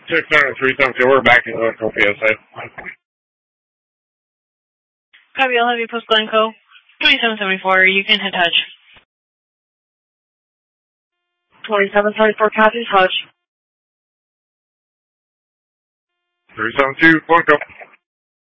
60372, we're back in Glencoe, PSA. Copy, I'll have you post Glencoe. 2774, you can hit touch. 2774, copy, touch. 372, Glencoe.